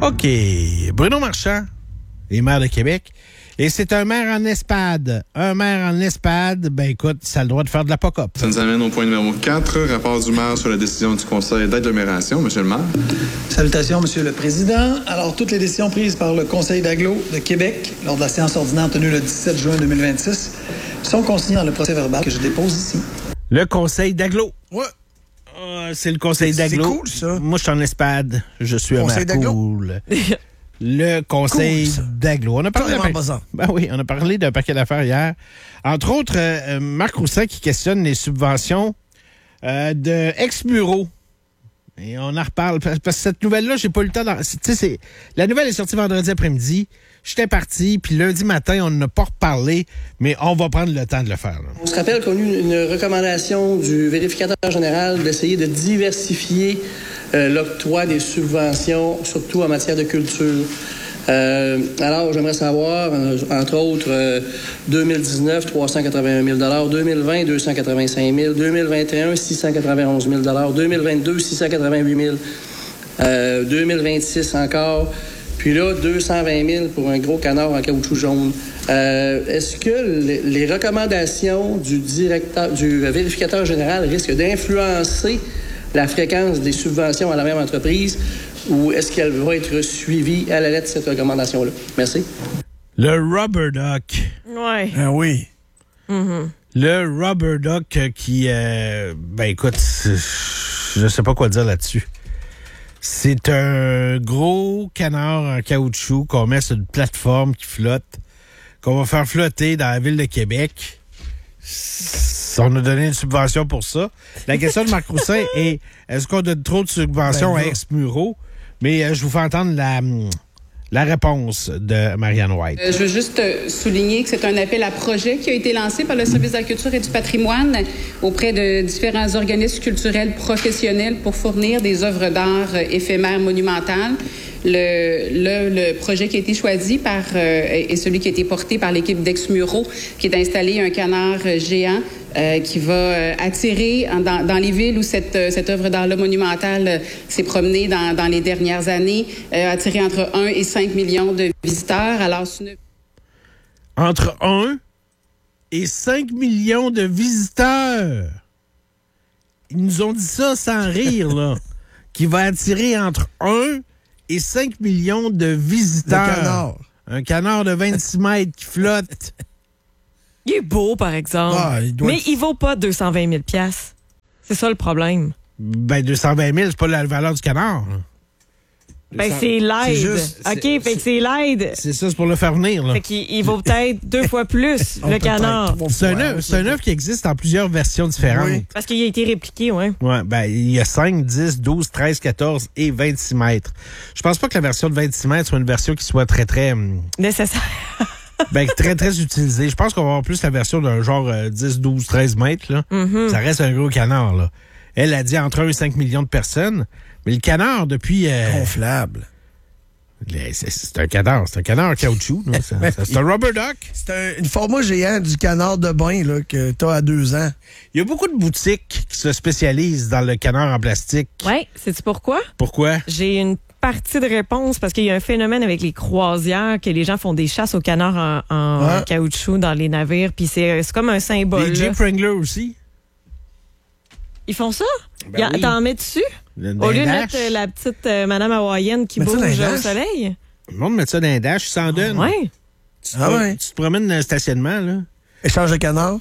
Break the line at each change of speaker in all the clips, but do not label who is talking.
OK. Bruno Marchand est maire de Québec. Et c'est un maire en ESPAD. Un maire en ESPAD, ben écoute, ça a le droit de faire de la POC-up.
Ça nous amène au point numéro 4, rapport du maire sur la décision du conseil d'agglomération. Monsieur le maire.
Salutations, Monsieur le Président. Alors, toutes les décisions prises par le conseil d'agglo de Québec lors de la séance ordinaire tenue le 17 juin 2026 sont consignées dans le procès-verbal que je dépose ici.
Le conseil d'agglo.
Ouais.
C'est le conseil d'agglo.
C'est cool, ça.
Moi, je suis en ESPAD. Je suis un maire cool. Le conseil d'agglo. On a parlé on a parlé d'un paquet d'affaires hier. Entre autres, Marc Roussin qui questionne les subventions de ex-bureaux. Et on en reparle. Parce que cette nouvelle-là, j'ai pas eu le temps la nouvelle est sortie vendredi après-midi. J'étais parti, puis lundi matin, on n'a pas reparlé, mais on va prendre le temps de le faire. Là.
On se rappelle qu'on a eu une recommandation du vérificateur général d'essayer de diversifier l'octroi des subventions, surtout en matière de culture. Alors, j'aimerais savoir, entre autres, 2019, 381 000 2020, 285 000 2021, 691 000 2022, 688 000 2026 encore, puis là, 220 000 pour un gros canard en caoutchouc jaune. Est-ce que les recommandations du vérificateur général risquent d'influencer la fréquence des subventions à la même entreprise ou est-ce qu'elle va être suivie à la lettre cette recommandation-là? Merci.
Le Rubber Duck.
Ouais.
Ah oui.
Mm-hmm.
Le Rubber Duck qui... ben écoute, je sais pas quoi dire là-dessus. C'est un gros canard en caoutchouc qu'on met sur une plateforme qui flotte, qu'on va faire flotter dans la ville de Québec. On a donné une subvention pour ça. La question de Marc Roussin est, est-ce qu'on donne trop de subventions à ex-Muro? Mais je vous fais entendre la réponse de Marianne White.
Je veux juste souligner que c'est un appel à projet qui a été lancé par le Service de la culture et du patrimoine auprès de différents organismes culturels professionnels pour fournir des œuvres d'art éphémères monumentales. Le projet qui a été choisi est celui qui a été porté par l'équipe d'Ex-Muro, qui est d'installer un canard géant qui va attirer dans les villes où cette œuvre d'art-là monumentale s'est promenée dans les dernières années, attirer entre 1 et 5 millions de visiteurs. Alors,
entre 1 et 5 millions de visiteurs. Ils nous ont dit ça sans rire, là. Qui va attirer entre 1 et 5 millions de visiteurs.
Le canard.
Un canard de 26 mètres qui flotte.
Il est beau, par exemple. Mais il vaut pas 220 000 $. C'est ça le problème.
Ben, 220 000, c'est pas la valeur du canard.
Ben, c'est l'aide. OK, fait que c'est l'aide.
C'est ça, c'est pour le faire venir. Là.
Fait qu'il vaut peut-être 2 fois plus, le canard.
C'est un œuvre qui existe en plusieurs versions différentes. Oui.
Parce qu'il a été répliqué, oui.
Ouais, ben, il y a 5, 10, 12, 13, 14 et 26 mètres. Je pense pas que la version de 26 mètres soit une version qui soit très, très...
nécessaire.
Ben, très, très utilisée. Je pense qu'on va avoir plus la version d'un genre 10, 12, 13 mètres. Là.
Mm-hmm.
Ça reste un gros canard. Là. Elle a dit entre 1 et 5 millions de personnes. Mais le canard, depuis...
gonflable.
C'est un canard. C'est un canard en caoutchouc. C'est un rubber duck.
C'est une format géant du canard de bain là, que tu as à 2 ans.
Il y a beaucoup de boutiques qui se spécialisent dans le canard en plastique.
Oui, sais-tu pourquoi?
Pourquoi?
J'ai une partie de réponse parce qu'il y a un phénomène avec les croisières que les gens font des chasses aux canards en caoutchouc dans les navires. Puis c'est comme un symbole.
Les Jeep Wrangler aussi.
Ils font ça?
Ben oui.
T'en mets dessus? Au lieu de mettre la petite madame hawaïenne qui bouge au soleil?
Le monde met ça dans un dash, ils s'en donne.
Oui.
Tu te promènes dans le stationnement, là.
Échange de canard.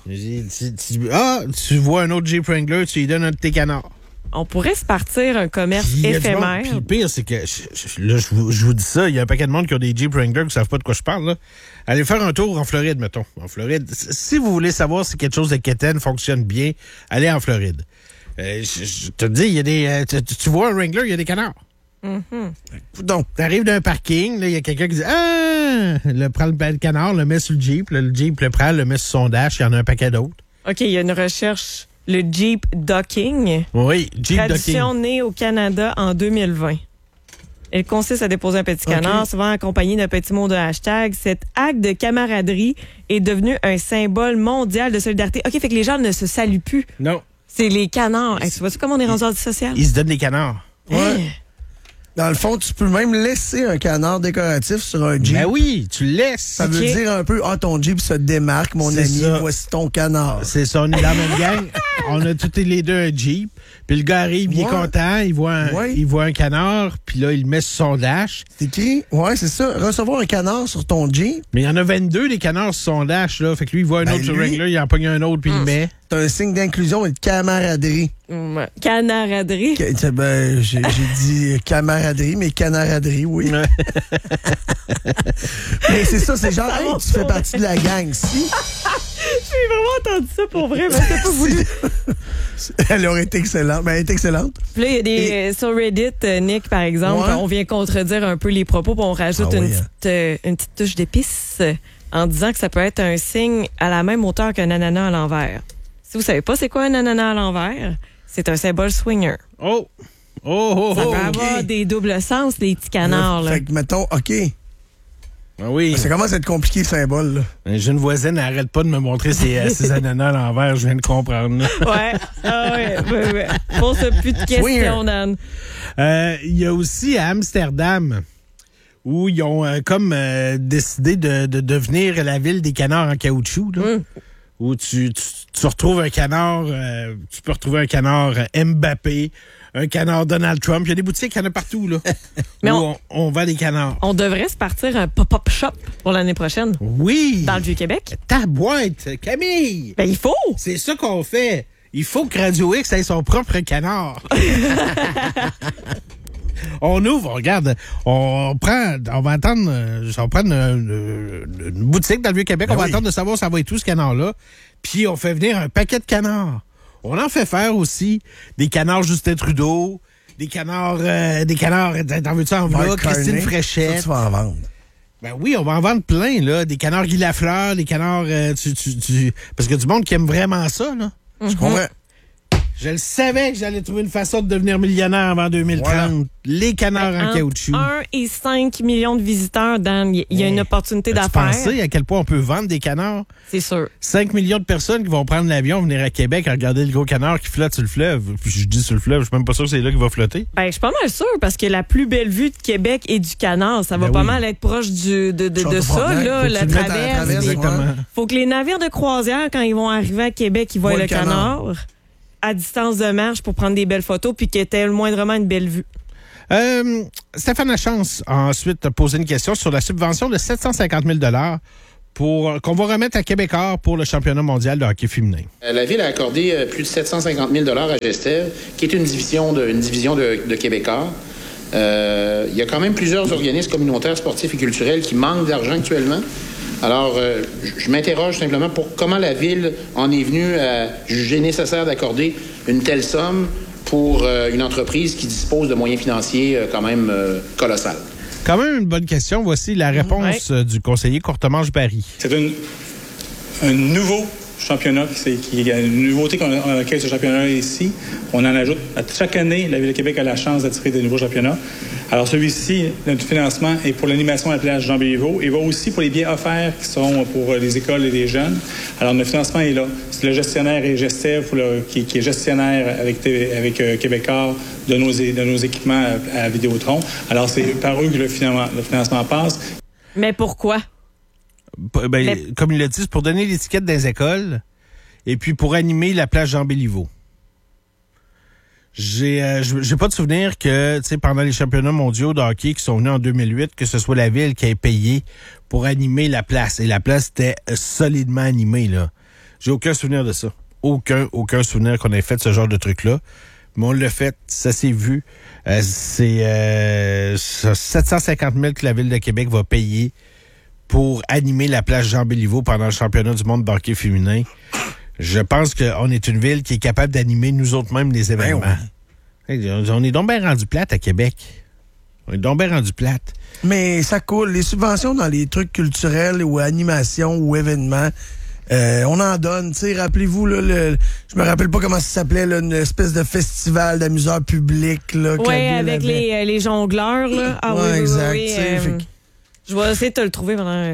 Tu vois un autre Jeep Wrangler, tu lui donnes un de tes canards.
On pourrait se partir un commerce éphémère.
Puis le pire, c'est que, je vous dis ça, il y a un paquet de monde qui ont des Jeep Wrangler qui ne savent pas de quoi je parle. Là. Allez faire un tour en Floride, mettons. En Floride, si vous voulez savoir si quelque chose de quétaine fonctionne bien, allez en Floride. Je te dis, il y a des. Tu vois un Wrangler, il y a des canards.
Mm-hmm.
Donc, t'arrives d'un parking, il y a quelqu'un qui dit prend le canard, le met sur le Jeep, le Jeep le prend, le met sur son dash, il y en a un paquet d'autres.
OK, il y a une recherche, le Jeep Docking.
Oui, Jeep
tradition
Docking.
née au Canada en 2020. Elle consiste à déposer un petit canard, souvent accompagné d'un petit mot de hashtag. Cet acte de camaraderie est devenu un symbole mondial de solidarité. OK, fait que les gens ne se saluent plus.
Non.
C'est les canards. Tu vois-tu comment on est rendu en social?
Ils se donnent des canards.
Ouais. Dans le fond, tu peux même laisser un canard décoratif sur un Jeep.
Ben oui, tu le laisses.
Ça veut dire un peu, ton Jeep se démarque, mon ami, voici ton canard.
C'est ça, on est dans la même gang. On a tous les deux un Jeep. Puis le gars arrive, il est content, il voit un canard, puis là, il le met sur son dash.
C'est écrit, c'est ça, recevoir un canard sur ton Jeep.
Mais il y en a 22 des canards sur son dash, là. Fait que lui, il voit un autre sur Wrangler, il en pogne un autre, puis il le met.
C'est un signe d'inclusion et de camaraderie.
Canaraderie?
J'ai dit camaraderie, mais canaraderie, oui. Mais c'est ça, c'est genre, tu fais partie de la gang. Si.
J'ai vraiment entendu ça pour vrai, mais c'est pas voulu.
Elle aurait été excellente. Ben, elle est excellente.
Puis là, il y a des. Sur Reddit, Nick, par exemple, on vient contredire un peu les propos, puis on rajoute une petite touche d'épice en disant que ça peut être un signe à la même hauteur qu'un ananas à l'envers. Si vous savez pas c'est quoi un ananas à l'envers, c'est un symbole swinger. Ça peut avoir des doubles sens, les petits canards. Là.
Fait que, mettons, OK.
Ah oui.
Ça commence à être compliqué, le symbole. Là.
J'ai une voisine, elle n'arrête pas de me montrer ses ananas à l'envers. Je viens de comprendre.
Ouais. Pose plus de questions, Dan.
Il y a aussi à Amsterdam où ils ont décidé de devenir la ville des canards en caoutchouc. Là, où tu retrouves un canard, tu peux retrouver un canard Mbappé, un canard Donald Trump. Il y a des boutiques, il y en a partout, là. Mais on vend des canards.
On devrait se partir un pop-up shop pour l'année prochaine.
Oui.
Dans le Vieux-Québec.
Ta boîte, Camille.
Ben, il faut. C'est
ça qu'on fait. Il faut que Radio X ait son propre canard. On ouvre, on regarde, on va attendre, une boutique dans le Vieux-Québec, on va attendre de savoir ça va être tout ce canard-là. Puis on fait venir un paquet de canards. On en fait faire aussi des canards Justin Trudeau, des canards, t'en veux-tu en v'là, Christine Fréchette.
Ça, tu vas en vendre.
Ben oui, on va en vendre plein, là. Des canards Guy Lafleur, des canards, parce qu'il y a du monde qui aime vraiment ça, là.
Je comprends.
Je le savais que j'allais trouver une façon de devenir millionnaire avant 2030. Voilà. Les canards en caoutchouc.
1 et 5 millions de visiteurs, Dan. Il y a une opportunité d'affaires.
Tu pensais à quel point on peut vendre des canards?
C'est sûr.
5 millions de personnes qui vont prendre l'avion, venir à Québec, regarder le gros canard qui flotte sur le fleuve. Puis je dis sur le fleuve, je suis même pas sûr que c'est là qu'il va flotter.
Ben, je suis pas mal sûr, parce que la plus belle vue de Québec est du canard. Ça va pas mal être proche de ça, là, la traverse.
Exactement.
Faut que les navires de croisière, quand ils vont arriver à Québec, ils voient le canard à distance de marche pour prendre des belles photos, puis qu'il y ait moindrement une belle vue.
Stéphane Lachance a ensuite posé une question sur la subvention de 750 000 qu'on va remettre à Québécois pour le championnat mondial de hockey féminin.
La Ville a accordé plus de 750 000 à Gestev, qui est une division de Québécois. Il y a quand même plusieurs organismes communautaires, sportifs et culturels qui manquent d'argent actuellement. Alors, je m'interroge simplement pour comment la Ville en est venue à juger nécessaire d'accorder une telle somme pour une entreprise qui dispose de moyens financiers quand même colossales.
Quand même une bonne question. Voici la réponse du conseiller Courtemanche-Barry.
C'est un nouveau championnat, qui est une nouveauté qu'on a ce championnat ici. On en ajoute. Chaque année, la Ville de Québec a la chance d'attirer des nouveaux championnats. Alors celui-ci, notre financement est pour l'animation à la plage Jean-Béliveau et va aussi pour les billets offerts qui seront pour les écoles et les jeunes. Alors notre financement est là. C'est le gestionnaire et Gestev qui est gestionnaire avec Québécois de nos équipements à Vidéotron. Alors c'est par eux que le financement passe.
Mais pourquoi?
Comme il l'a dit, c'est pour donner l'étiquette des écoles et puis pour animer la plage Jean-Béliveau. J'ai pas de souvenir que, tu sais, pendant les championnats mondiaux de hockey qui sont venus en 2008, que ce soit la Ville qui ait payé pour animer la place. Et la place était solidement animée, là. J'ai aucun souvenir de ça. Aucun souvenir qu'on ait fait ce genre de truc-là. Mais on l'a fait, ça s'est vu. C'est 750 000 que la Ville de Québec va payer pour animer la place Jean-Béliveau pendant le championnat du monde de hockey féminin. Je pense qu'on est une ville qui est capable d'animer nous autres mêmes les événements. On est donc bien rendu plate à Québec. On est donc bien rendu plate.
Mais ça coule. Les subventions dans les trucs culturels ou animations ou événements, on en donne. Tu sais, rappelez-vous, là, je me rappelle pas comment ça s'appelait, là, une espèce de festival d'amuseurs publics.
Oui, avec les jongleurs. Là. Ah,
ouais,
oui,
exact.
Je vais essayer de te le trouver pendant...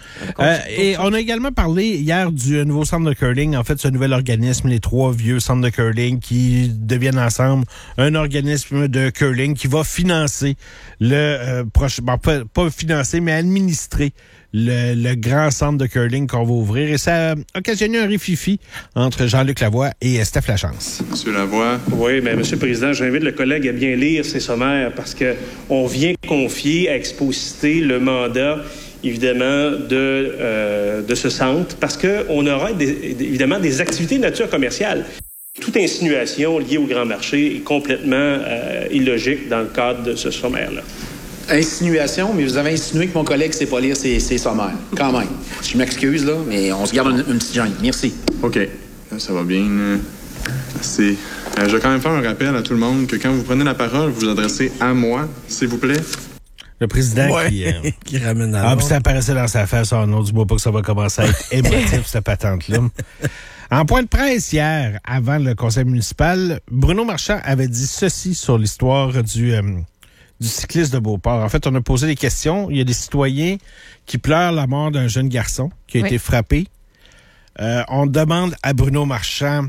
Et on a également parlé hier du nouveau centre de curling, en fait, ce nouvel organisme, les 3 vieux centres de curling qui deviennent ensemble un organisme de curling qui va financer le prochain, pas financer, mais administrer le grand centre de curling qu'on va ouvrir. Et ça a occasionné un rififi entre Jean-Luc Lavoie et Steph Lachance.
Monsieur Lavoie.
Oui, mais Monsieur le Président, j'invite le collègue à bien lire ces sommaires parce qu'on vient confier à Exposité le mandat, évidemment, de ce centre parce qu'on aura évidemment des activités de nature commerciale. Toute insinuation liée au grand marché est complètement illogique dans le cadre de ce sommaire-là.
Insinuation, mais vous avez insinué que mon collègue ne sait pas lire ses sommaires. Quand même. Je m'excuse, là, mais on se garde une petite gêne. Merci.
OK. Ça va bien. Merci. Je vais quand même faire un rappel à tout le monde que quand vous prenez la parole, vous vous adressez à moi, s'il vous plaît.
Le président
qui ramène à
puis ça apparaissait dans sa face. Oh non, dis-moi pas que ça va commencer à être émotif, cette patente-là. En point de presse hier, avant le conseil municipal, Bruno Marchand avait dit ceci sur l'histoire du cycliste de Beauport. En fait, on a posé des questions. Il y a des citoyens qui pleurent la mort d'un jeune garçon qui a été frappé. On demande à Bruno Marchand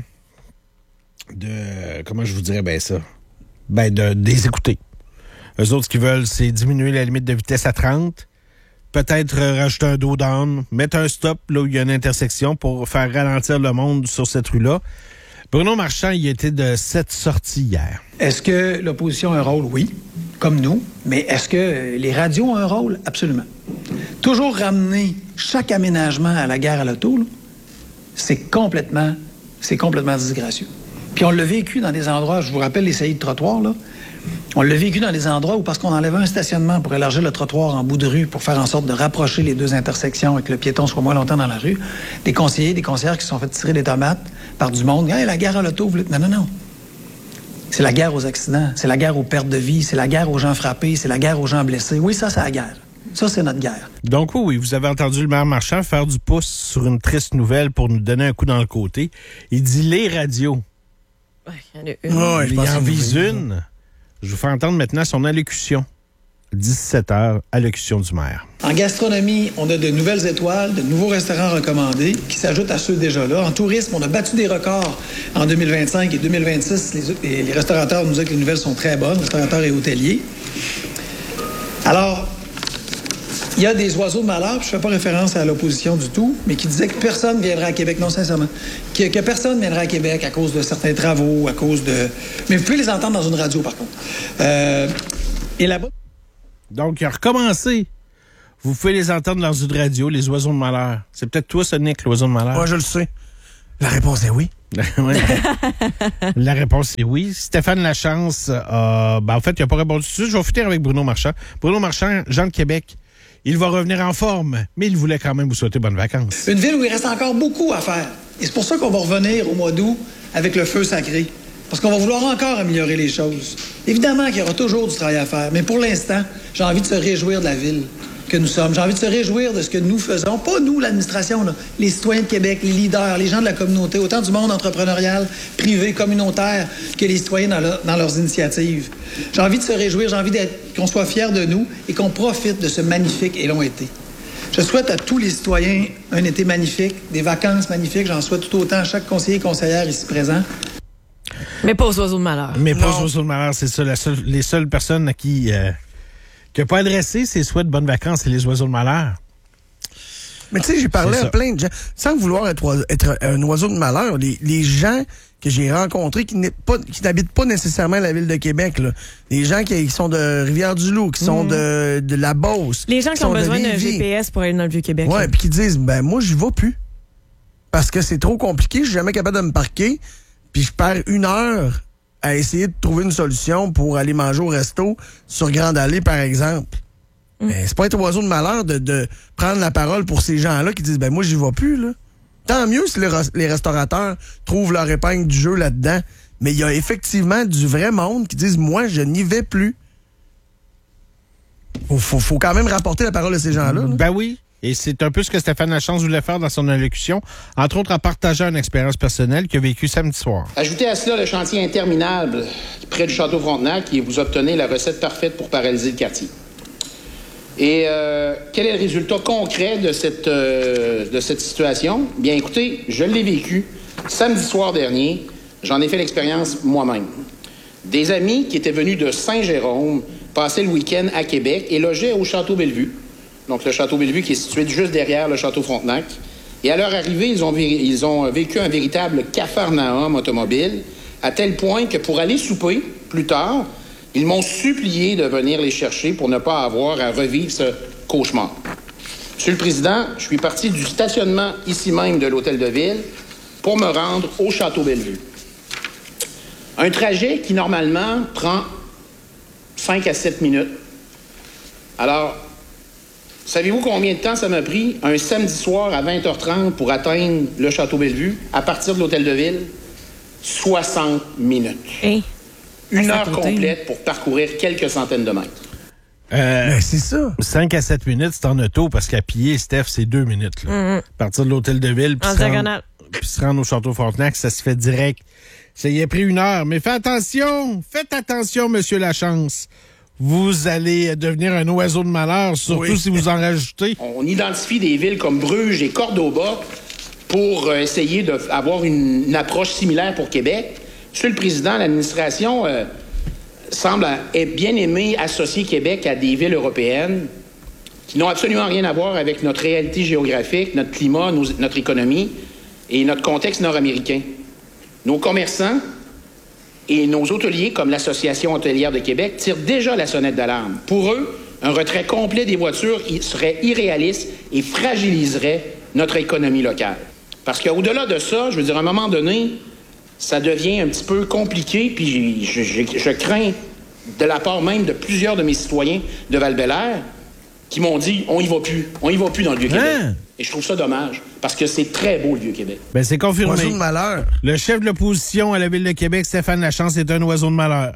de... Comment je vous dirais bien ça? De les écouter. Eux autres, ce qu'ils veulent, c'est diminuer la limite de vitesse à 30, peut-être rajouter un dos down, mettre un stop là où il y a une intersection pour faire ralentir le monde sur cette rue-là. Bruno Marchand, il était de cette sortie hier.
Est-ce que l'opposition a un rôle? Oui, comme nous. Mais est-ce que les radios ont un rôle? Absolument. Toujours ramener chaque aménagement à la gare à l'auto, là, c'est complètement disgracieux. Puis on l'a vécu dans des endroits, je vous rappelle les saillies de trottoir, là. On l'a vécu dans des endroits où, parce qu'on enlevait un stationnement pour élargir le trottoir en bout de rue, pour faire en sorte de rapprocher les 2 intersections et que le piéton soit moins longtemps dans la rue, des conseillers, des conseillères qui se sont fait tirer des tomates par du monde. Hey, la guerre à l'auto, non. C'est la guerre aux accidents, c'est la guerre aux pertes de vie, c'est la guerre aux gens frappés, c'est la guerre aux gens blessés. Oui, ça, c'est la guerre. Ça, c'est notre guerre.
Donc oui, vous avez entendu le maire Marchand faire du pouce sur une triste nouvelle pour nous donner un coup dans le côté. Il dit les radios.
Il y en a une.
Il en vise une. Je vous fais entendre maintenant son allocution. 17h, allocution du maire.
En gastronomie, on a de nouvelles étoiles, de nouveaux restaurants recommandés qui s'ajoutent à ceux déjà là. En tourisme, on a battu des records en 2025 et 2026. Les restaurateurs nous disent que les nouvelles sont très bonnes, restaurateurs et hôteliers. Alors, il y a des oiseaux de malheur, puis je ne fais pas référence à l'opposition du tout, mais qui disaient que personne ne viendra à Québec, non, sincèrement, que personne ne viendra à Québec à cause de certains travaux, à cause de... Mais vous pouvez les entendre dans une radio, par contre. Et là-bas...
Donc, il a recommencé. Vous pouvez les entendre dans une radio, les oiseaux de malheur. C'est peut-être toi, ça, Nick, l'oiseau de malheur.
Moi, je le sais. La réponse est oui.
La réponse est oui. Stéphane Lachance, en fait, il n'a pas répondu tout de suite. Je vais finir avec Bruno Marchand. Bruno Marchand, Jean de Québec. Il va revenir en forme, mais il voulait quand même vous souhaiter bonnes vacances.
Une ville où il reste encore beaucoup à faire. Et c'est pour ça qu'on va revenir au mois d'août avec le feu sacré. Parce qu'on va vouloir encore améliorer les choses. Évidemment qu'il y aura toujours du travail à faire, mais pour l'instant, j'ai envie de se réjouir de la ville que nous sommes. J'ai envie de se réjouir de ce que nous faisons. Pas nous, l'administration, là. Les citoyens de Québec, les leaders, les gens de la communauté, autant du monde entrepreneurial, privé, communautaire, que les citoyens dans leurs initiatives. J'ai envie de se réjouir, j'ai envie qu'on soit fiers de nous et qu'on profite de ce magnifique et long été. Je souhaite à tous les citoyens un été magnifique, des vacances magnifiques. J'en souhaite tout autant à chaque conseiller et conseillère ici présent.
Mais pas aux oiseaux de malheur.
Mais pas aux oiseaux de malheur, c'est ça. Les seules personnes à qui n'a pas adressé ses souhaits de bonnes vacances, c'est les oiseaux de malheur.
Mais tu sais, j'ai parlé à plein de gens, sans vouloir être un oiseau de malheur, les gens que j'ai rencontrés qui n'habitent pas nécessairement la ville de Québec, là. Les gens qui sont de Rivière-du-Loup, qui sont de la Beauce.
Les gens qui ont besoin d'un GPS pour aller dans le Vieux-Québec.
Ouais, puis qui disent, moi, j'y vais plus. Parce que c'est trop compliqué, je suis jamais capable de me parquer, puis je perds 1 heure à essayer de trouver une solution pour aller manger au resto sur Grande Allée, par exemple. Mais c'est pas être oiseau de malheur de prendre la parole pour ces gens-là qui disent, moi, j'y vais plus, là. Tant mieux si les restaurateurs trouvent leur épingle du jeu là-dedans. Mais il y a effectivement du vrai monde qui disent, moi, je n'y vais plus. Faut quand même rapporter la parole de ces gens-là. Là.
Ben oui. Et c'est un peu ce que Stéphane Lachance voulait faire dans son allocution, entre autres en partageant une expérience personnelle qu'il a vécue samedi soir.
Ajoutez à cela le chantier interminable près du Château Frontenac qui vous obtenez la recette parfaite pour paralyser le quartier. Et quel est le résultat concret de cette situation? Bien, écoutez, je l'ai vécu samedi soir dernier. J'en ai fait l'expérience moi-même. Des amis qui étaient venus de Saint-Jérôme passaient le week-end à Québec et logeaient au Château Bellevue. Donc, le Château Bellevue qui est situé juste derrière le Château Frontenac. Et à leur arrivée, ils ont vécu un véritable capharnaüm automobile, à tel point que pour aller souper plus tard, ils m'ont supplié de venir les chercher pour ne pas avoir à revivre ce cauchemar. Monsieur le Président, je suis parti du stationnement ici même de l'Hôtel de Ville pour me rendre au Château Bellevue. Un trajet qui, normalement, prend 5 à 7 minutes. Alors, savez-vous combien de temps ça m'a pris un samedi soir à 20h30 pour atteindre le Château Bellevue à partir de l'Hôtel de Ville? 60 minutes.
Hey.
Une heure complète pour parcourir quelques centaines de mètres.
Mais c'est ça.
5 à 7 minutes, c'est en auto, parce qu'à pied, Steph, c'est 2 minutes. Là. À partir de l'Hôtel de Ville, puis se rendre au Château Frontenac, ça se fait direct. Ça y a pris 1 heure. Mais faites attention, Monsieur Lachance. Vous allez devenir un oiseau de malheur, surtout si vous en rajoutez.
On identifie des villes comme Bruges et Cordoba pour essayer d'avoir une approche similaire pour Québec. Monsieur le Président, l'administration semble bien aimer associer Québec à des villes européennes qui n'ont absolument rien à voir avec notre réalité géographique, notre climat, notre économie et notre contexte nord-américain. Nos commerçants et nos hôteliers, comme l'Association hôtelière de Québec, tirent déjà la sonnette d'alarme. Pour eux, un retrait complet des voitures serait irréaliste et fragiliserait notre économie locale. Parce qu'au-delà de ça, je veux dire, à un moment donné, ça devient un petit peu compliqué, puis je crains, de la part même de plusieurs de mes citoyens de Val-Bélair, qui m'ont dit « on y va plus dans le Vieux-Québec ». Et je trouve ça dommage, parce que c'est très beau, le Vieux-Québec.
Ben, c'est confirmé.
Oiseau de malheur.
Le chef de l'opposition à la Ville de Québec, Stéphane Lachance, est un oiseau de malheur.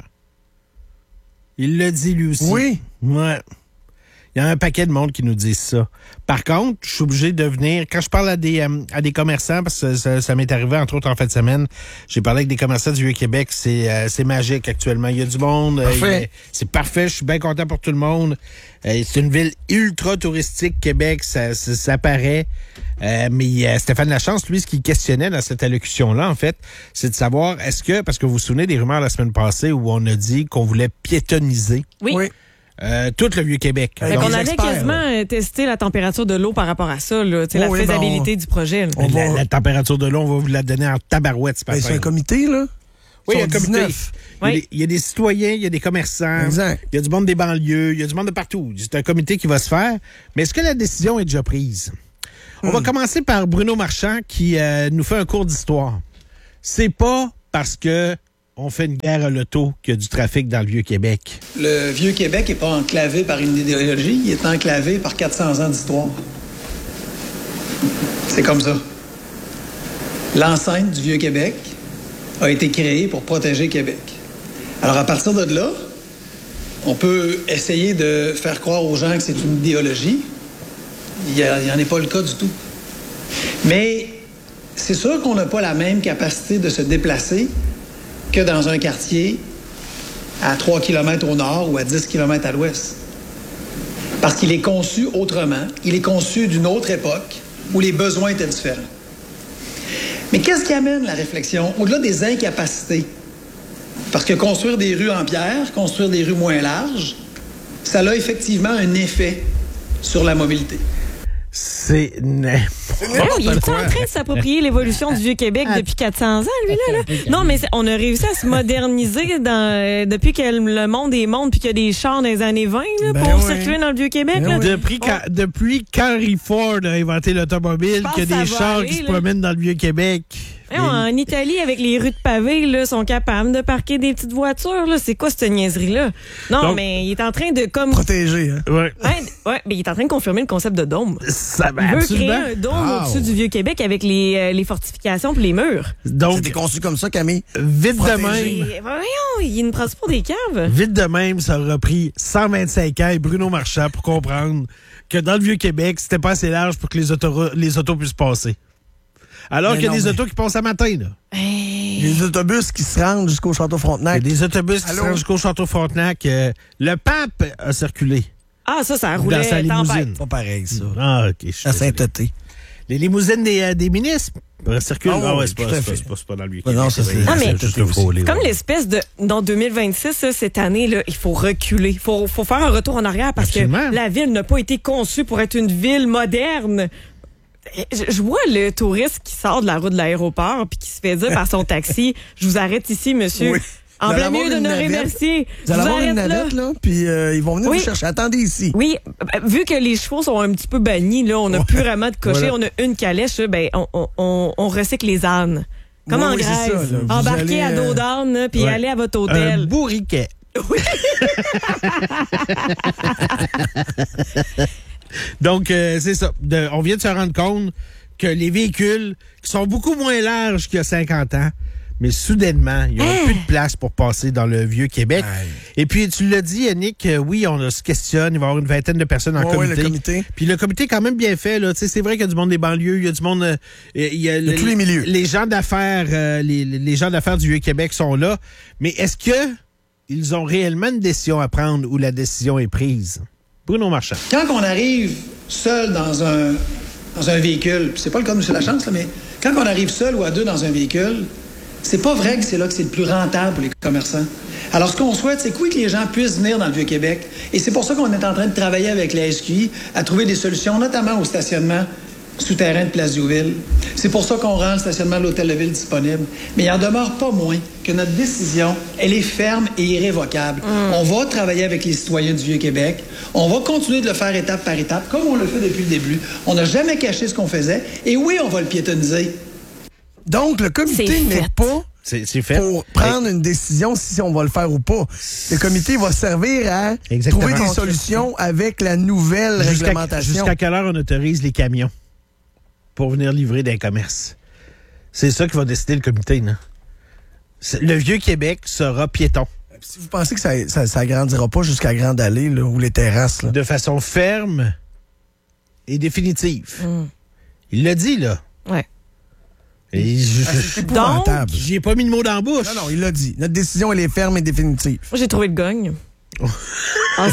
Il le dit, lui aussi.
Oui.
Ouais. Il y a un paquet de monde qui nous disent ça. Par contre, je suis obligé de venir... Quand je parle à des commerçants, parce que ça m'est arrivé, entre autres, en fin de semaine, j'ai parlé avec des commerçants du Vieux-Québec. C'est magique actuellement. Il y a du monde.
Parfait.
C'est parfait. Je suis bien content pour tout le monde. C'est une ville ultra touristique, Québec. Ça paraît. Mais Stéphane Lachance, lui, ce qu'il questionnait dans cette allocution-là, en fait, c'est de savoir, est-ce que... Parce que vous vous souvenez des rumeurs la semaine passée où on a dit qu'on voulait piétoniser...
Oui.
Tout le Vieux-Québec.
Donc, on avait quasiment testé la température de l'eau par rapport à ça, là, la faisabilité du projet.
La température de l'eau, on va vous la donner en tabarouette.
C'est un comité, là?
Oui, il y a un comité.
Oui.
Il y a des citoyens, il y a des commerçants,
exact.
Il y a du monde des banlieues, il y a du monde de partout. C'est un comité qui va se faire. Mais est-ce que la décision est déjà prise? On va commencer par Bruno Marchand qui nous fait un cours d'histoire. C'est pas parce que on fait une guerre à l'auto qu'il y a du trafic dans le Vieux-Québec.
Le Vieux-Québec n'est pas enclavé par une idéologie, il est enclavé par 400 ans d'histoire. C'est comme ça. L'enceinte du Vieux-Québec a été créée pour protéger Québec. Alors, à partir de là, on peut essayer de faire croire aux gens que c'est une idéologie. Il n'y en est pas le cas du tout. Mais c'est sûr qu'on n'a pas la même capacité de se déplacer que dans un quartier à 3 km au nord ou à 10 km à l'ouest. Parce qu'il est conçu autrement, il est conçu d'une autre époque où les besoins étaient différents. Mais qu'est-ce qui amène la réflexion au-delà des incapacités? Parce que construire des rues en pierre, construire des rues moins larges, ça a effectivement un effet sur la mobilité.
C'est
il est en train de s'approprier l'évolution du Vieux-Québec depuis 400 ans, lui-là. Non, mais on a réussi à se moderniser depuis que le monde est monde puis qu'il y a des chars dans les années 20 là, pour circuler dans le Vieux-Québec. Là.
Depuis qu'Henry Ford a inventé l'automobile, qu'il y a des chars qui se promènent dans le Vieux-Québec.
En Italie, avec les rues de pavés, là, sont capables de parquer des petites voitures. Là. C'est quoi cette niaiserie-là? Non, donc, mais il est en train de
protéger, hein?
Ouais, mais il est en train de confirmer le concept de dôme. Il veut créer un dôme au-dessus du Vieux-Québec avec les fortifications et les murs.
Donc, c'était conçu comme ça, Camille.
Vite de même.
Voyons, il nous prend pour des caves.
Vite de même, ça aura pris 125 ans et Bruno Marchand pour comprendre que dans le Vieux-Québec, c'était pas assez large pour que les autos puissent passer. Alors qu'il y a des autos qui passent à matin, là.
Les autobus qui se rendent jusqu'au Château Frontenac.
Il y a des autobus qui se rendent jusqu'au Château Frontenac. Le pape a circulé.
Ah, ça
Dans
roulait
sa limousine.
tempête.
Pas pareil, ça.
Ah, OK.
À Saint-Euté.
Les limousines des ministres circulent.
Ah oui,
c'est
tout à fait.
pas dans le vieux
Non, ça, c'est-
Ah, mais
juste le frôler.
Comme l'espèce de... Dans 2026, là, cette année, là, il faut reculer. Il faut faire un retour en arrière parce
Absolument.
que la ville n'a pas été conçue pour être une ville moderne. Je vois le touriste qui sort de la route de l'aéroport puis qui se fait dire par son taxi, je vous arrête ici, monsieur.
Oui.
En
Vous allez
plein milieu
avoir
de
une
Honoré
navette.
Mercier.
Vous allez avoir une
arrête là.
navette, là, puis ils vont venir
Oui.
vous chercher. Attendez ici.
Oui, vu que les chevaux sont un petit peu bannis, là, on n'a plus vraiment de cocher,
Voilà.
on a une calèche, là, ben, on recycle les ânes. Comme
Oui,
en
oui, c'est ça,
Grèce.
là. Vous
Embarquez
allez,
à dos d'âne, là, puis
ouais.
allez à votre
Un
hôtel.
bourriquet. Donc, c'est ça. On vient de se rendre compte que les véhicules qui sont beaucoup moins larges qu'il y a 50 ans, mais soudainement, il n'y aura plus de place pour passer dans le Vieux-Québec.
Aïe.
Et puis, tu l'as dit, Yannick, oui, on se questionne, il va y avoir une vingtaine de personnes en
Ouais,
comité.
le comité.
Puis le comité est quand même bien fait. Là. Tu sais, c'est vrai qu'il y a du monde des banlieues, il y a du monde... il y a
tous les milieux.
Les gens d'affaires les gens d'affaires du Vieux-Québec sont là. Mais est-ce que ils ont réellement une décision à prendre ou la décision est prise? Bruno Marchand.
Quand on arrive seul dans un véhicule, puis c'est pas le cas de M. Lachance, là, mais quand on arrive seul ou à deux dans un véhicule, c'est pas vrai que c'est là que c'est le plus rentable pour les commerçants. Alors, ce qu'on souhaite, c'est que oui, que les gens puissent venir dans le Vieux-Québec. Et c'est pour ça qu'on est en train de travailler avec la SQI à trouver des solutions, notamment au stationnement souterrain de Place Diouville. C'est pour ça qu'on rend le stationnement de l'Hôtel de Ville disponible. Mais il en demeure pas moins que notre décision, elle est ferme et irrévocable. On va travailler avec les citoyens du Vieux-Québec. On va continuer de le faire étape par étape, comme on le fait depuis le début. On n'a jamais caché ce qu'on faisait. Et oui, on va le piétonniser.
Donc, le comité
C'est
n'est
fait.
pas
C'est fait.
pour prendre une décision si on va le faire ou pas. Le comité va servir à
Exactement.
trouver des solutions avec la nouvelle réglementation.
Jusqu'à quelle heure on autorise les camions pour venir livrer des commerces? C'est ça qui va décider le comité, là. Le Vieux-Québec sera piéton.
Si vous pensez que ça agrandira pas jusqu'à Grande Allée là, ou les terrasses, là.
De façon ferme et définitive. Il l'a dit, là.
Ouais.
Et
C'est épouvantable.
j'y ai pas mis le mot dans la bouche.
Non, il l'a dit. Notre décision, elle est ferme et définitive.
Moi, j'ai trouvé le gagne. En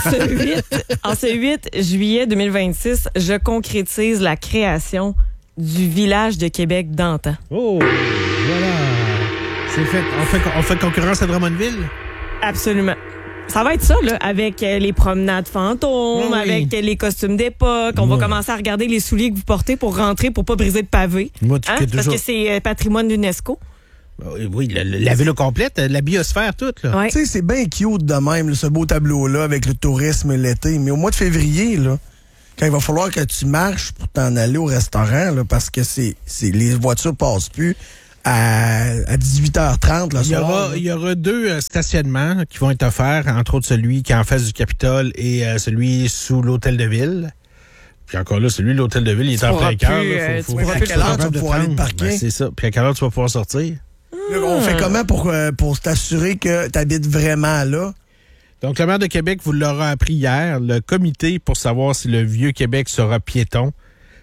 ce 8 juillet 2026, je concrétise la création du village de Québec d'antan.
Oh, voilà. C'est fait. On fait concurrence à Drummondville?
Absolument. Ça va être ça, là, avec les promenades fantômes,
Oui.
avec les costumes d'époque. On va commencer à regarder les souliers que vous portez pour rentrer, pour pas briser de pavé.
Moi, tu fais
Parce
toujours-
que c'est patrimoine d'UNESCO.
Oui, la ville au complète, la biosphère toute, là.
Ouais.
Tu sais, c'est bien cute de même, là, ce beau tableau-là, avec le tourisme l'été. Mais au mois de février, là, quand il va falloir que tu marches pour t'en aller au restaurant, là, parce que les voitures passent plus à 18h30 le soir.
Il y aura 2 stationnements qui vont être offerts, entre autres celui qui est en face du Capitole et celui sous l'Hôtel de Ville. Puis encore là, celui de l'Hôtel de Ville, il est en plein cœur. là.
tu pourras
à
plus
quelle heure tu vas pouvoir aller te parquer?
Ben, c'est ça. Puis à quelle heure tu vas pouvoir sortir?
Là, on fait comment pour t'assurer que tu habites vraiment là?
Donc, le maire de Québec vous l'aura appris hier. Le comité pour savoir si le Vieux-Québec sera piéton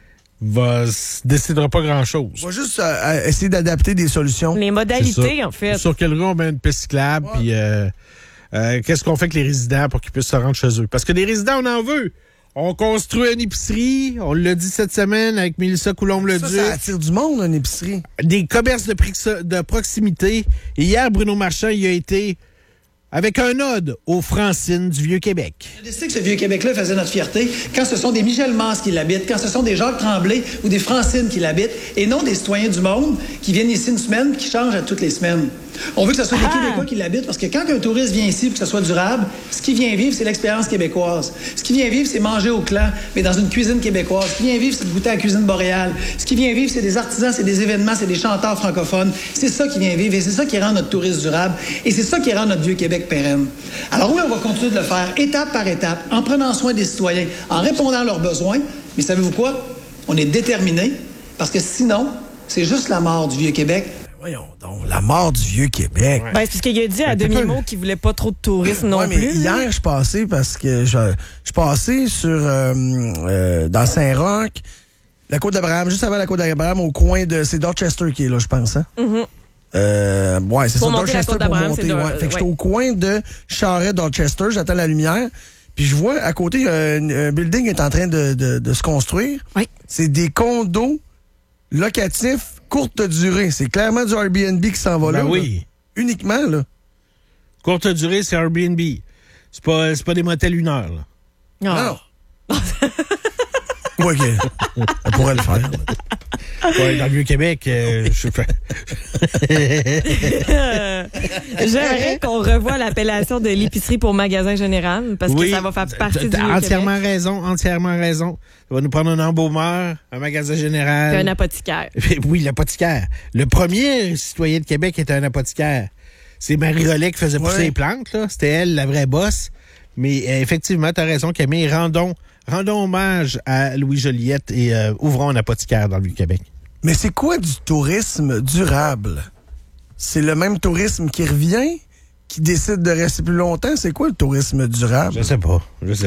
décidera pas grand-chose.
On va juste essayer d'adapter des solutions.
Les modalités, en fait.
Sur quelle rue on met une piste cyclable, puis qu'est-ce qu'on fait avec les résidents pour qu'ils puissent se rendre chez eux. Parce que des résidents, on en veut. On construit une épicerie, on l'a dit cette semaine avec Mélissa Coulombe-Leduc.
Ça attire du monde, une épicerie.
Des commerces de proximité. Et hier, Bruno Marchand y a été avec un ode aux Francines du Vieux-Québec.
J'ai décidé que ce Vieux-Québec-là faisait notre fierté quand ce sont des Michel Masse qui l'habitent, quand ce sont des Jacques Tremblay ou des Francines qui l'habitent, et non des citoyens du monde qui viennent ici une semaine et qui changent à toutes les semaines. On veut que ce soit des Québécois qui l'habitent parce que quand un touriste vient ici et que ce soit durable, ce qu'il vient vivre, c'est l'expérience québécoise. Ce qu'il vient vivre, c'est manger au clan, mais dans une cuisine québécoise. Ce qu'il vient vivre, c'est de goûter à la cuisine boréale. Ce qu'il vient vivre, c'est des artisans, c'est des événements, c'est des chanteurs francophones. C'est ça qui vient vivre et c'est ça qui rend notre tourisme durable et c'est ça qui rend notre Vieux-Québec pérenne. Alors oui, on va continuer de le faire étape par étape, en prenant soin des citoyens, en répondant à leurs besoins. Mais savez-vous quoi? On est déterminés parce que sinon, c'est juste la mort du Vieux-Québec.
Voyons donc, la mort du Vieux-Québec.
Ben, c'est parce qu'il a dit à demi-mot qu'il voulait pas trop de tourisme non
Ouais, mais
plus.
hier, je passais parce que je passais sur dans Saint-Roch, la Côte d'Abraham, juste avant la Côte d'Abraham, au coin de... C'est Dorchester qui est là, je pense, hein? Ouais, c'est
Pour
ça,
monter la
Dorchester
Côte
pour
d'Abraham,
monter.
c'est
Ouais. Fait que j'étais au coin de Charest, Dorchester, j'attends la lumière. Puis je vois à côté, un building est en train de se construire.
Oui.
C'est des condos locatifs courte durée. C'est clairement du Airbnb qui s'en va là.
Oui.
Là. Uniquement, là.
Courte durée, c'est Airbnb. C'est pas des motels 1 heure, là.
Non.
Ouais, on pourrait le faire.
Ouais, dans le Vieux-Québec,
J'aimerais qu'on revoie l'appellation de l'épicerie pour magasin général, parce que ça va faire partie du
T'as entièrement
Vieux-Québec.
entièrement raison. Ça va nous prendre un embaumeur, un magasin général.
Puis un apothicaire.
Oui, l'apothicaire. Le premier citoyen de Québec était un apothicaire. C'est Marie Rollet qui faisait pousser les plantes, là. C'était elle, la vraie bosse. Mais effectivement, t'as raison, Camille. Rendons hommage à Louis Joliette et ouvrons un apothicaire dans le Vieux-Québec.
Mais c'est quoi du tourisme durable? C'est le même tourisme qui revient, qui décide de rester plus longtemps? C'est quoi le tourisme durable?
Je sais pas.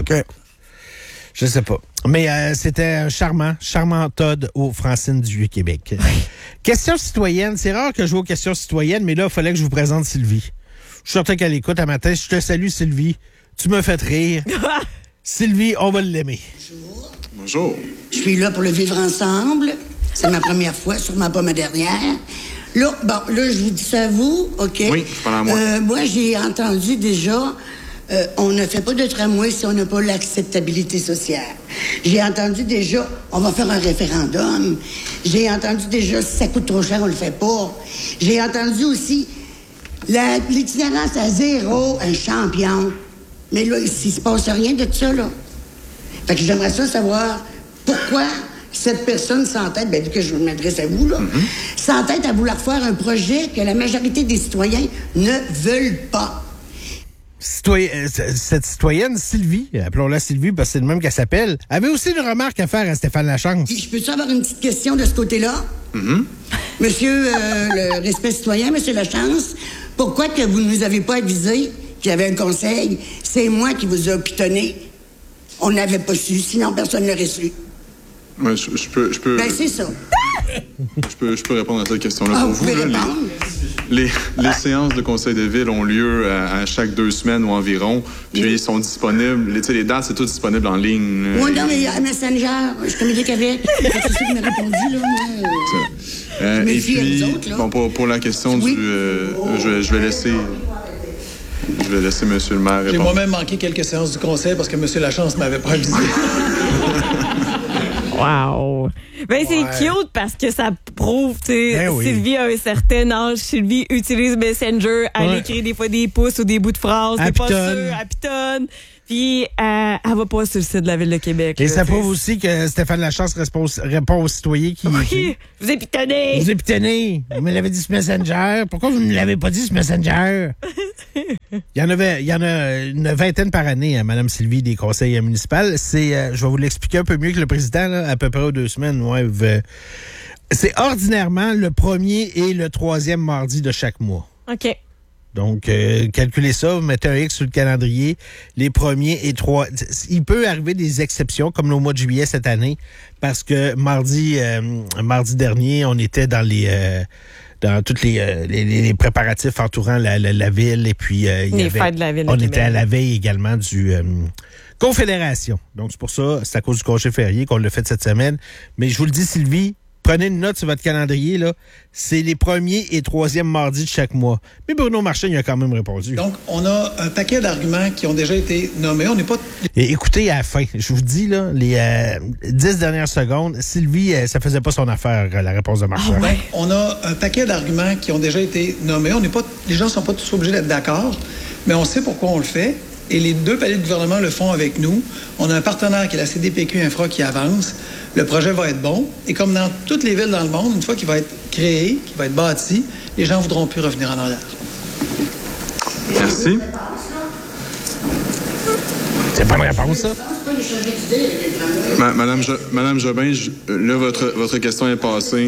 Je sais pas. Mais c'était un charmant Todd au Francine du Vieux-Québec. Question citoyenne. C'est rare que je joue aux questions citoyennes, mais là, il fallait que je vous présente Sylvie. Je suis certain qu'elle écoute à matin. Je te salue, Sylvie. Tu me fais rire. Sylvie, on va l'aimer.
Bonjour.
Je suis là pour le vivre ensemble. C'est ma première fois, sûrement pas ma dernière. Là, je vous dis ça à vous, OK?
Oui, parle à moi.
Moi, j'ai entendu déjà, on ne fait pas de tramway si on n'a pas l'acceptabilité sociale. J'ai entendu déjà, on va faire un référendum. J'ai entendu déjà, si ça coûte trop cher, on le fait pas. J'ai entendu aussi, l'itinérance à zéro, un champion. Mais là, ici, il se passe rien de ça, là. Fait que j'aimerais ça savoir pourquoi cette personne s'entête, vu que je m'adresse à vous, là, s'entête à vouloir faire un projet que la majorité des citoyens ne veulent pas.
Cette citoyenne, Sylvie, appelons-la Sylvie parce que c'est le même qu'elle s'appelle, avait aussi une remarque à faire à Stéphane Lachance.
Je peux-tu avoir une petite question de ce côté-là? Monsieur, le respect citoyen, Monsieur Lachance, pourquoi que vous ne nous avez pas avisé qu'il y avait un conseil? C'est moi qui vous ai pitonné. On n'avait pas su, sinon personne ne l'aurait su.
Ouais, je peux.
Ben, c'est ça.
Je peux répondre à cette question-là pour
vous
vous.
pouvez
Là,
répondre.
les séances de conseil de ville ont lieu à chaque 2 semaines ou environ. Puis ils sont disponibles. Les dates, c'est tout disponible en ligne.
Moi, non, mais à Messenger, je communique avec. C'est ça qui m'a répondu, là. Moi,
et
fie à
puis,
vous autres, là.
bon, pour la question
Oui.
je vais laisser M. le maire répondre.
J'ai moi-même manqué quelques séances du conseil parce que M. Lachance m'avait pas avisé.
Wow! Ben, c'est cute parce que ça prouve, tu sais, Sylvie a un certain âge, Sylvie utilise Messenger, elle écrit des fois des pouces ou des bouts de phrases, c'est pas sûr, elle pitonne. Puis, elle va pas sur le site de la Ville de Québec.
Et ça prouve aussi que Stéphane Lachance répond aux citoyens qui...
Oui, je vous ai pitonné!
Je vous ai pitonné! Vous me l'avez dit sur Messenger. Pourquoi vous ne me l'avez pas dit sur Messenger? Il y en a une vingtaine par année, hein, Mme Sylvie, des conseils municipaux. Je vais vous l'expliquer un peu mieux que le président, là, à peu près aux 2 semaines. C'est ordinairement le 1er et le 3e mardi de chaque mois.
OK.
Donc, calculez ça, vous mettez un X sur le calendrier, les 1er et 3... Il peut arriver des exceptions, comme au mois de juillet cette année, parce que mardi dernier, on était dans tous les préparatifs entourant la ville, et puis
fêtes de la ville de
on
Québec.
était à la veille également du Confédération. Donc, c'est pour ça, c'est à cause du congé férié qu'on l'a fait cette semaine. Mais je vous le dis, Sylvie, prenez une note sur votre calendrier, là. C'est les 1er et 3e mardis de chaque mois. Mais Bruno Marchand, il a quand même répondu.
Donc, on a un paquet d'arguments qui ont déjà été nommés. On n'est pas...
Et écoutez, à la fin, je vous dis, là, les 10 dernières secondes, Sylvie, ça faisait pas son affaire, la réponse de Marchand.
Donc, on a un paquet d'arguments qui ont déjà été nommés. Les gens ne sont pas tous obligés d'être d'accord, mais on sait pourquoi on le fait. Et les 2 paliers de gouvernement le font avec nous. On a un partenaire qui est la CDPQ Infra qui avance. Le projet va être bon. Et comme dans toutes les villes dans le monde, une fois qu'il va être créé, qu'il va être bâti, les gens ne voudront plus revenir en arrière.
Merci.
C'est pas une réponse, ça?
Madame Jobin, là, votre question est passée.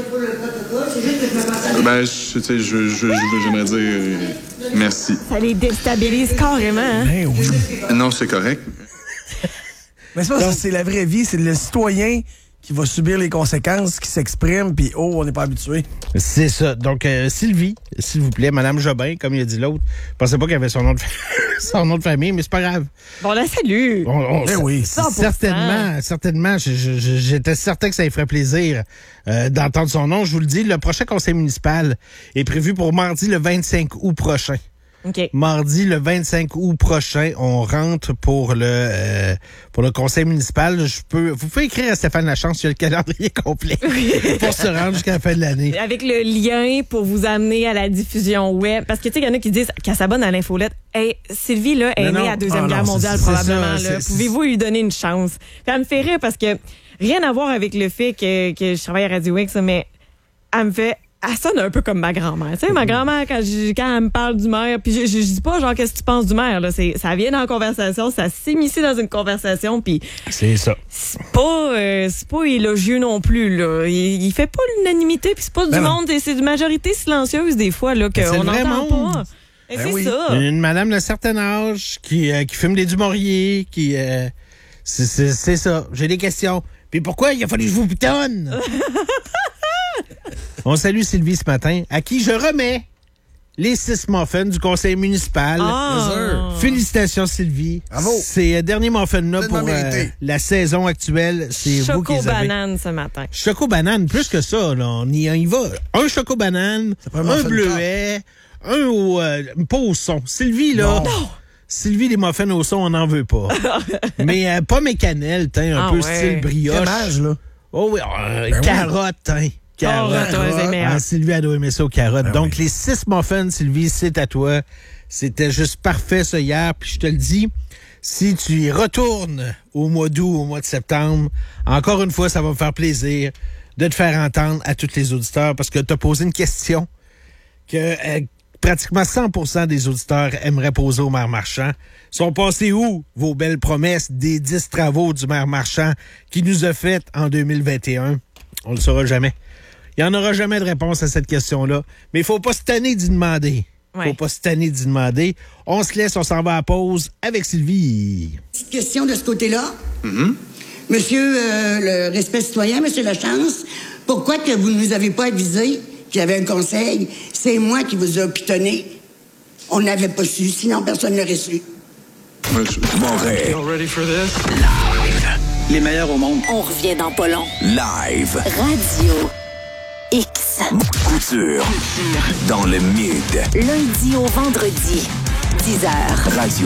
Ben, j'aimerais dire merci.
Ça les déstabilise carrément, hein?
Ben oui.
Non, c'est correct.
Mais c'est pas ça, c'est la vraie vie, c'est le citoyen qui va subir les conséquences, qui s'exprime, puis on n'est pas habitué.
C'est ça. Donc, Sylvie, s'il vous plaît, Madame Jobin, comme il a dit l'autre, je pensais pas qu'il avait son nom de famille, mais c'est pas grave.
Bon, la salue.
Oui.
100%.
Certainement. J'étais certain que ça lui ferait plaisir d'entendre son nom. Je vous le dis, le prochain conseil municipal est prévu pour mardi le 25 août prochain.
OK.
Mardi, le 25 août prochain, on rentre pour le conseil municipal. Vous pouvez écrire à Stéphane Lachance, il y a le calendrier complet pour se rendre jusqu'à la fin de l'année.
Avec le lien pour vous amener à la diffusion web. Parce que, tu sais, il y en a qui disent qu'elle s'abonne à l'infolette. Hey, Sylvie, là, est née à la Deuxième Guerre mondiale, probablement. Là. Pouvez-vous lui donner une chance? Puis elle me fait rire parce que rien à voir avec le fait que je travaille à Radio X, mais elle sonne un peu comme ma grand-mère. Tu sais, ma grand-mère, quand elle me parle du maire, puis je dis pas, genre, qu'est-ce que tu penses du maire, là? Ça vient dans la conversation, ça s'immisce dans une conversation, puis
c'est ça.
C'est pas élogieux non plus, là. Il fait pas l'unanimité, puis c'est pas du monde, c'est une majorité silencieuse, des fois, là, qu'on n'entend pas. C'est ça.
Une madame d'un certain âge qui fume des Dumouriez, c'est ça. J'ai des questions. Puis pourquoi il a fallu que je vous pitonne? On salue Sylvie ce matin, à qui je remets les 6 muffins du conseil municipal. Félicitations, Sylvie.
Bravo.
Ces derniers muffins-là pour la saison actuelle, c'est vous qui les avez.
Choco-banane ce matin.
Choco-banane, plus que ça, là, on y va. Un choco-banane, un bleuet, pas au son. Sylvie, là...
Non.
Sylvie, les muffins au son, on n'en veut pas. Mais pomme et cannelle, un peu style brioche.
Fromage, là.
Oh oui, carotte, carotte. Sylvie, elle doit aimer ça aux carottes. Donc, les 6 muffins, Sylvie, c'est à toi. C'était juste parfait, ça, hier. Puis je te le dis, si tu y retournes au mois d'août, au mois de septembre, encore une fois, ça va me faire plaisir de te faire entendre à tous les auditeurs parce que tu as posé une question que pratiquement 100% des auditeurs aimeraient poser au maire Marchand. Sont passés où vos belles promesses des 10 travaux du maire Marchand qui nous a fait en 2021? On le saura jamais. Il n'y en aura jamais de réponse à cette question-là. Mais il faut pas se tanner d'y demander. Faut pas se tanner d'y demander. On se laisse, on s'en va à pause avec Sylvie.
Petite question de ce côté-là. Monsieur le respect citoyen, Monsieur Lachance, pourquoi que vous ne nous avez pas avisé qu'il y avait un conseil? C'est moi qui vous ai pitonné. On n'avait pas su, sinon personne n'aurait su.
Montréal.
Ready for this?
Live.
Les meilleurs au monde.
On revient dans pas long.
Live.
Radio X.
Couture. Dans le mid.
Lundi au vendredi, 10h.
Radio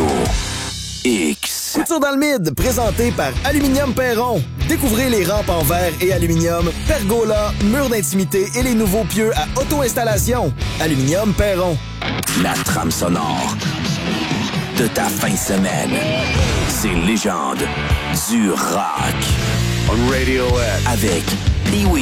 X.
Couture dans le mid, présenté par Aluminium Perron. Découvrez les rampes en verre et aluminium, pergola, murs d'intimité et les nouveaux pieux à auto-installation. Aluminium Perron.
La trame sonore de ta fin de semaine. Ces légendes du rock. On Radio X. Avec Pee-Wee.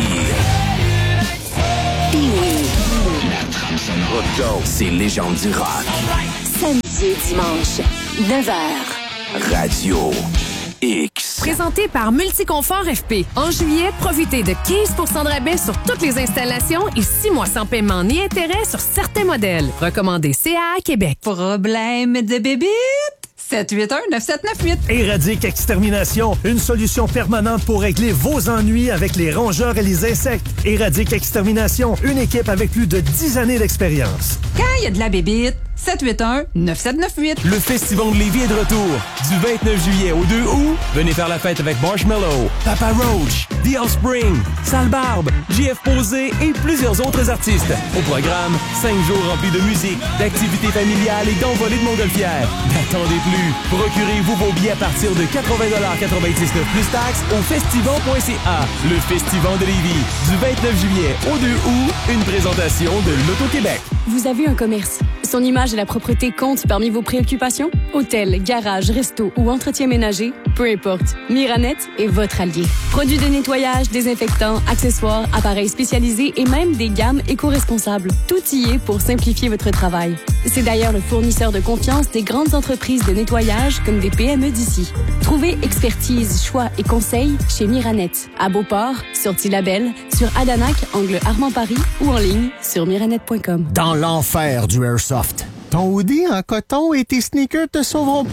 La trame sonore. Let's go. Ces légendes du rock.
Samedi et dimanche, 9h.
Radio X.
Présenté par Multiconfort FP. En juillet, profitez de 15% de rabais sur toutes les installations et 6 mois sans paiement ni intérêt sur certains modèles. Recommandé CA Québec.
Problème de bébite? 781-9798.
Éradique Extermination, une solution permanente pour régler vos ennuis avec les rongeurs et les insectes. Éradique Extermination, une équipe avec plus de 10 années d'expérience.
Quand il y a de la bébite, 781-9798.
Le Festival de Lévis est de retour. Du 29 juillet au 2 août, venez faire la fête avec Marshmello, Papa Roach, The Offspring, Sale Barbe, JF Posé et plusieurs autres artistes. Au programme, 5 jours remplis de musique, d'activités familiales et d'envolées de montgolfières. N'attendez plus. Procurez-vous vos billets à partir de 80,99$ plus taxes au festival.ca. Le Festival de Lévis. Du 29 juillet au 2 août, une présentation de l'Auto-Québec.
Vous avez un commerce. Son image et la propreté comptent parmi vos préoccupations? Hôtel, garage, resto ou entretien ménager? Peu importe. Miranet est votre allié. Produits de nettoyage, désinfectants, accessoires, appareils spécialisés et même des gammes éco-responsables. Tout y est pour simplifier votre travail. C'est d'ailleurs le fournisseur de confiance des grandes entreprises de nettoyage comme des PME d'ici. Trouvez expertise, choix et conseils chez Miranet. À Beauport, sur Tillabel, sur Adanac, angle Armand-Paris ou en ligne sur miranet.com.
Dans l'enfer du Airsoft, ton hoodie en coton et tes sneakers te sauveront pas.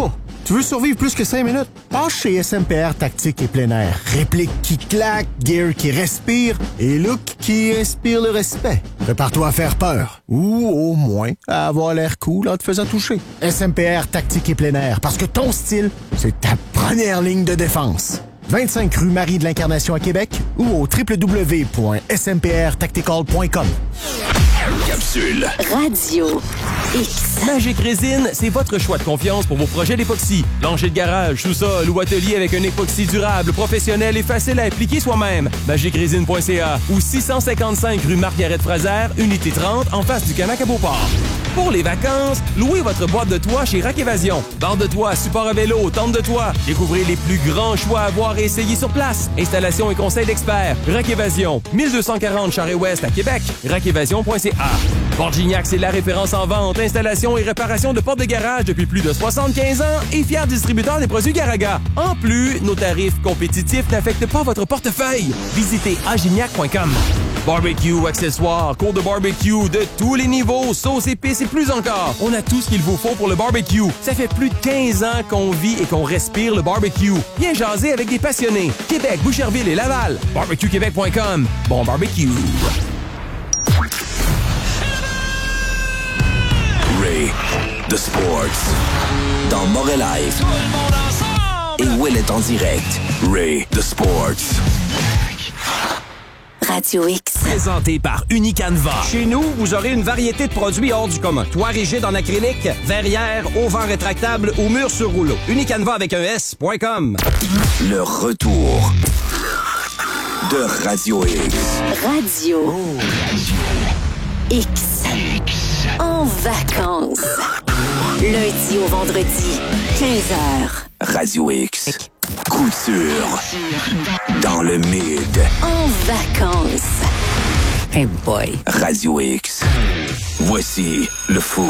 Tu veux survivre plus que 5 minutes? Passe chez SMPR Tactique et Plein Air. Réplique qui claque, gear qui respire et look qui inspire le respect. Prépare-toi à faire peur. Ou au moins à avoir l'air cool en te faisant toucher. SMPR Tactique et Plein Air, parce que ton style, c'est ta première ligne de défense. 25 rue Marie de l'Incarnation à Québec ou au www.smprtactical.com.
Capsule
Radio X.
Magic Résine, c'est votre choix de confiance pour vos projets d'époxy. Plancher de garage, sous-sol ou atelier avec un époxy durable, professionnel et facile à appliquer soi-même. magicrésine.ca ou 655 rue Marguerite-Fraser, unité 30, en face du Canac à Beauport. Pour les vacances, louez votre boîte de toit chez Rack Évasion. Barre de toit, support à vélo, tente de toit. Découvrez les plus grands choix à voir et essayer sur place. Installation et conseil d'experts. Rack Évasion, 1240 Charest-Ouest à Québec. rackévasion.ca. Porte-Gignac, c'est la référence en vente, installation et réparation de portes de garage depuis plus de 75 ans et fier distributeur des produits Garaga. En plus, nos tarifs compétitifs n'affectent pas votre portefeuille. Visitez agignac.com. Barbecue, accessoires, cours de barbecue de tous les niveaux, sauce, épices et plus encore. On a tout ce qu'il vous faut pour le barbecue. Ça fait plus de 15 ans qu'on vit et qu'on respire le barbecue. Viens jaser avec des passionnés. Québec, Boucherville et Laval. barbecuequebec.com. Bon barbecue.
Ray, The Sports. Dans Morel Live. Et Will est en direct. Ray, The Sports.
Radio X.
Présenté par Unicanva. Chez nous, vous aurez une variété de produits hors du commun. Toit rigide en acrylique, verrière, auvent rétractable ou mur sur rouleau. Unicanva avec un S.com.
Le retour de Radio X.
Radio X. En vacances. Lundi au vendredi, 15h.
Radio X. Couture. Dans le mid.
En vacances. Hey boy.
Radio X. Voici le fou